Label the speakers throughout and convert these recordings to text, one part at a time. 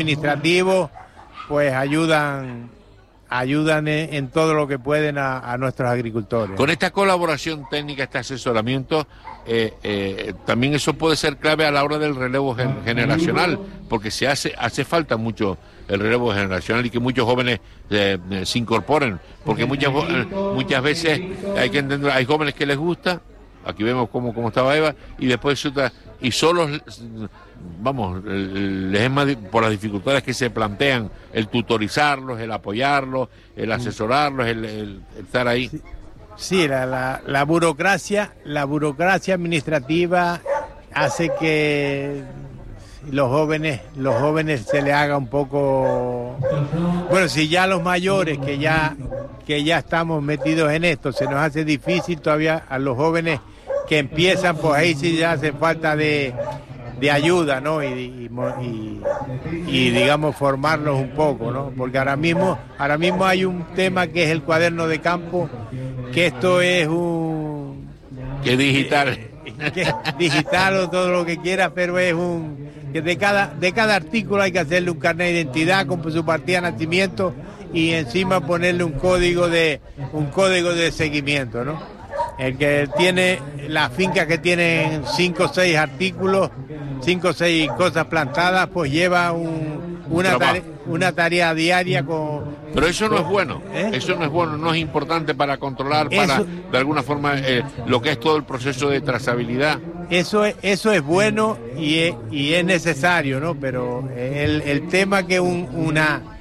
Speaker 1: administrativos pues ayudan en todo lo que pueden a nuestros agricultores.
Speaker 2: Con esta colaboración técnica, este asesoramiento, también eso puede ser clave a la hora del relevo generacional, porque hace falta mucho el relevo generacional y que muchos jóvenes se incorporen, porque muchas veces hay que entender, hay jóvenes que les gusta, aquí vemos cómo estaba Eva, y después y solos, vamos, les es más por las dificultades que se plantean, el tutorizarlos, el apoyarlos, el asesorarlos, el estar ahí.
Speaker 1: Sí, la burocracia administrativa hace que los jóvenes se les haga un poco, bueno, si ya los mayores que ya estamos metidos en esto se nos hace difícil, todavía a los jóvenes que empiezan, pues ahí sí ya hace falta de ayuda, ¿no? Y digamos formarlos un poco, ¿no? Porque ahora mismo hay un tema que es el cuaderno de campo, que esto es
Speaker 2: que digital.
Speaker 1: Que es digital o todo lo que quieras, pero es que de cada artículo hay que hacerle un carnet de identidad con su partida de nacimiento y encima ponerle un código de seguimiento, ¿no? El que tiene las fincas que tienen 5 o 6 artículos, 5 o 6 cosas plantadas, pues lleva una tarea diaria con...
Speaker 2: Pero eso no es bueno, eso no es bueno, no es importante para controlar, para de alguna forma lo que es todo el proceso de trazabilidad.
Speaker 1: Eso es bueno y es necesario, ¿no? Pero el tema que un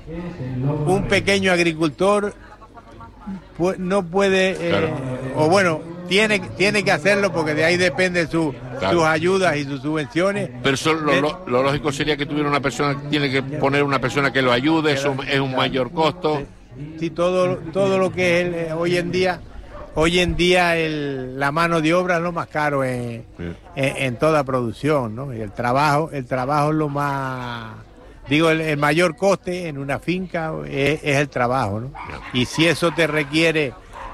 Speaker 1: pequeño agricultor pues no puede, o bueno, tiene que hacerlo porque de ahí dependen sus ayudas y sus subvenciones.
Speaker 2: Pero eso, lo lógico sería que tuviera una persona, tiene que poner una persona que lo ayude, eso es un mayor costo.
Speaker 1: Sí, todo lo que es hoy en día la mano de obra es lo más caro en toda producción, ¿no? Y el trabajo es lo más... Digo, el mayor coste en una finca es el trabajo, ¿no? Y si eso te requiere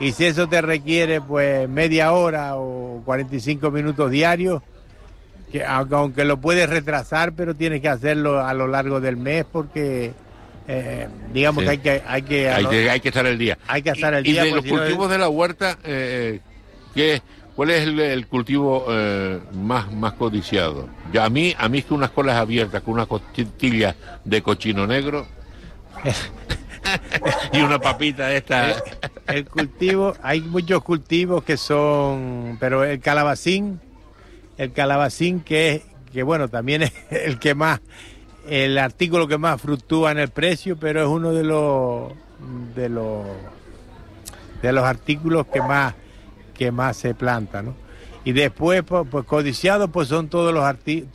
Speaker 1: pues media hora o 45 minutos diarios, que aunque lo puedes retrasar, pero tienes que hacerlo a lo largo del mes porque digamos que hay que
Speaker 2: estar al día.
Speaker 1: Hay que estar al día.
Speaker 2: Y de los cultivos de la huerta, ¿cuál es el cultivo más codiciado? A mí es que unas colas abiertas con unas costillas de cochino negro y una papita de esta.
Speaker 1: El cultivo, hay muchos cultivos que son, pero el calabacín que bueno, también es el artículo que más fluctúa en el precio, pero es uno de los artículos que más se planta, ¿no? Y después pues codiciado pues son todo lo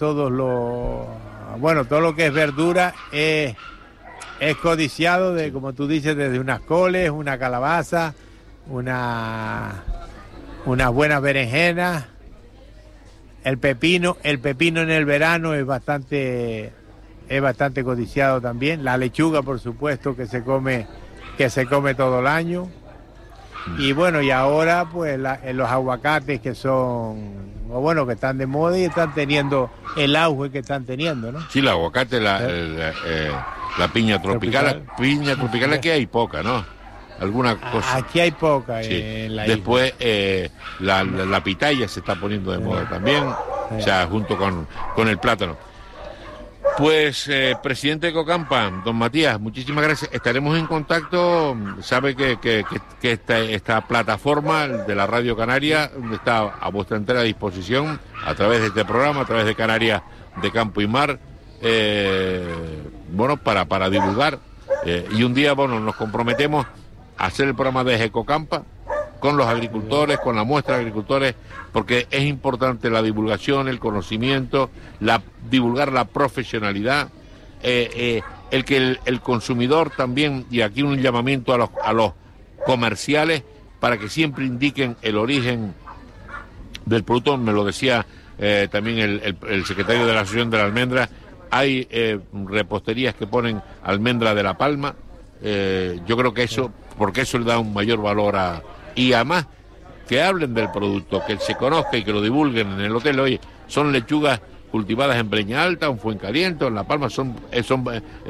Speaker 1: que es verdura es codiciado, como tú dices, desde unas coles, una calabaza, unas buenas berenjenas, el pepino en el verano es bastante codiciado también, la lechuga por supuesto que se come todo el año. Y bueno, y ahora pues los aguacates que están de moda y están teniendo el auge que están teniendo, ¿no?
Speaker 2: Sí, el aguacate, la piña tropical. La piña tropical aquí hay poca, ¿no? Alguna cosa.
Speaker 1: Aquí hay poca,
Speaker 2: sí.
Speaker 1: En la
Speaker 2: Después la pitaya se está poniendo de moda también, o sea, junto con el plátano. Pues, presidente de Ecocampa, don Matías, muchísimas gracias. Estaremos en contacto. Sabe que esta plataforma de la Radio Canaria está a vuestra entera disposición a través de este programa, a través de Canarias de Campo y Mar, para divulgar. Y un día, nos comprometemos a hacer el programa de Ecocampa con los agricultores, con la muestra de agricultores, porque es importante la divulgación, el conocimiento, divulgar la profesionalidad, el que el consumidor también, y aquí un llamamiento a los comerciales, para que siempre indiquen el origen del producto. Me lo decía también el secretario de la Asociación de la Almendra, hay reposterías que ponen almendra de La Palma, yo creo que porque eso le da un mayor valor y además que hablen del producto, que se conozca y que lo divulguen en el hotel. Oye, son lechugas cultivadas en Breña Alta, en Fuencaliente, en La Palma, son